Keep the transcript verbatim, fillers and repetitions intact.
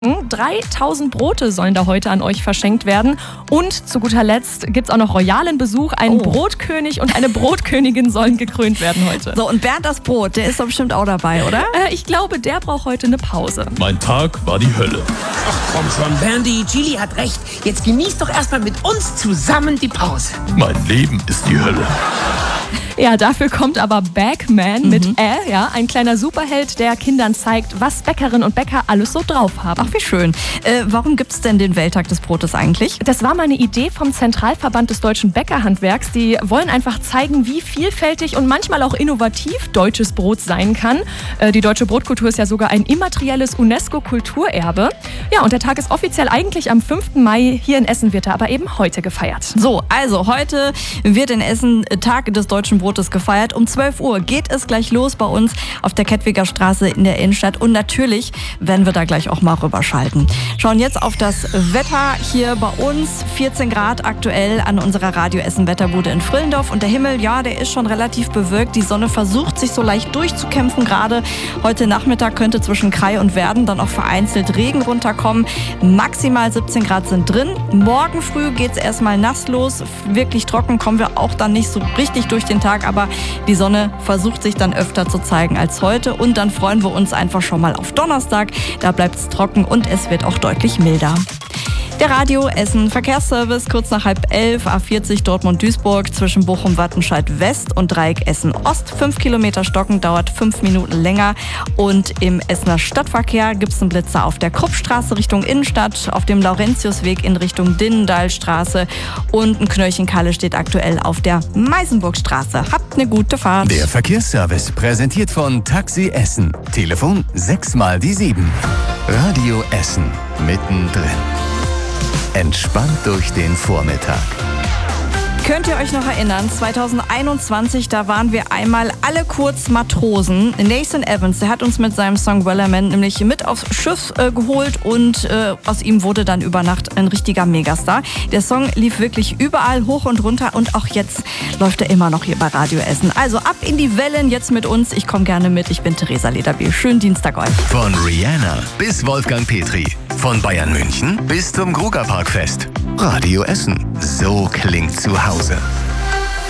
dreitausend Brote sollen da heute an euch verschenkt werden. Und zu guter Letzt gibt es auch noch royalen Besuch. Ein Oh. Brotkönig und eine Brotkönigin sollen gekrönt werden heute. So, und Bernd das Brot, der ist doch bestimmt auch dabei, oder? Äh, ich glaube, der braucht heute eine Pause. Mein Tag war die Hölle. Ach komm schon, Berndi, Gilly hat recht. Jetzt genieß doch erstmal mit uns zusammen die Pause. Mein Leben ist die Hölle. Ja, dafür kommt aber Bagman mit Ä, ja, ein kleiner Superheld, der Kindern zeigt, was Bäckerinnen und Bäcker alles so drauf haben. Ach, wie schön. Äh, warum gibt es denn den Welttag des Brotes eigentlich? Das war mal eine Idee vom Zentralverband des deutschen Bäckerhandwerks. Die wollen einfach zeigen, wie vielfältig und manchmal auch innovativ deutsches Brot sein kann. Äh, die deutsche Brotkultur ist ja sogar ein immaterielles UNESCO-Kulturerbe. Ja, und der Tag ist offiziell eigentlich am fünften Mai. Hier in Essen wird er aber eben heute gefeiert. So, also heute wird in Essen Tag des deutschen Brotes gefeiert. Um zwölf Uhr geht es gleich los bei uns auf der Kettwiger Straße in der Innenstadt. Und natürlich werden wir da gleich auch mal rüberschalten. Schauen jetzt auf das Wetter hier bei uns. vierzehn Grad aktuell an unserer Radio Essen Wetterbude in Frillendorf. Und der Himmel, ja, der ist schon relativ bewölkt. Die Sonne versucht sich so leicht durchzukämpfen gerade. Heute Nachmittag könnte zwischen Krai und Werden dann auch vereinzelt Regen runterkommen. Maximal siebzehn Grad sind drin. Morgen früh geht es erstmal nass los. Wirklich trocken kommen wir auch dann nicht so richtig durch den Tag. Aber die Sonne versucht sich dann öfter zu zeigen als heute. Und dann freuen wir uns einfach schon mal auf Donnerstag. Da bleibt es trocken und es wird auch deutlich milder. Der Radio Essen Verkehrsservice kurz nach halb elf, A vierzig Dortmund-Duisburg zwischen Bochum-Wattenscheid West und Dreieck Essen Ost. Fünf Kilometer stocken, dauert fünf Minuten länger. Und im Essener Stadtverkehr gibt es einen Blitzer auf der Kruppstraße Richtung Innenstadt, auf dem Laurentiusweg in Richtung Dinnendahlstraße und ein Knöllchenkalle steht aktuell auf der Meisenburgstraße. Habt eine gute Fahrt. Der Verkehrsservice präsentiert von Taxi Essen. Telefon sechs mal die sieben. Radio Essen mittendrin. Entspannt durch den Vormittag. Könnt ihr euch noch erinnern, zwanzig einundzwanzig, da waren wir einmal alle kurz Matrosen. Nathan Evans, der hat uns mit seinem Song Wellerman nämlich mit aufs Schiff äh, geholt und äh, aus ihm wurde dann über Nacht ein richtiger Megastar. Der Song lief wirklich überall hoch und runter und auch jetzt läuft er immer noch hier bei Radio Essen. Also ab in die Wellen jetzt mit uns. Ich komme gerne mit. Ich bin Theresa Lederbiel. Schönen Dienstag euch. Von Rihanna bis Wolfgang Petri. Von Bayern München bis zum Grugerparkfest. Radio Essen. So klingt zu Hause.